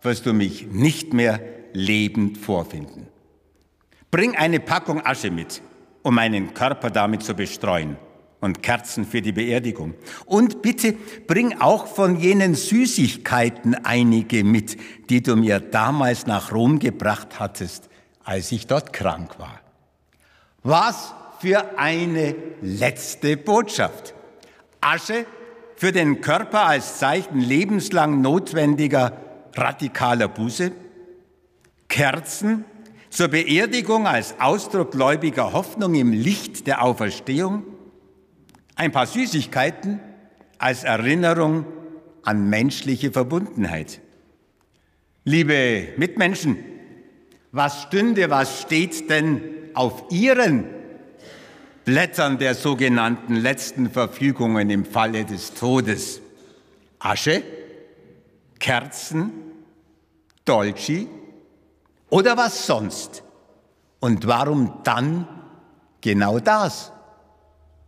wirst du mich nicht mehr lebend vorfinden. Bring eine Packung Asche mit, um meinen Körper damit zu bestreuen, und Kerzen für die Beerdigung. Und bitte bring auch von jenen Süßigkeiten einige mit, die du mir damals nach Rom gebracht hattest, als ich dort krank war. Was für eine letzte Botschaft. Asche für den Körper als Zeichen lebenslang notwendiger radikaler Buße, Kerzen zur Beerdigung als Ausdruck gläubiger Hoffnung im Licht der Auferstehung, ein paar Süßigkeiten als Erinnerung an menschliche Verbundenheit. Liebe Mitmenschen, was steht denn auf Ihren Blättern der sogenannten letzten Verfügungen im Falle des Todes? Asche, Kerzen, Dolci oder was sonst? Und warum dann genau das?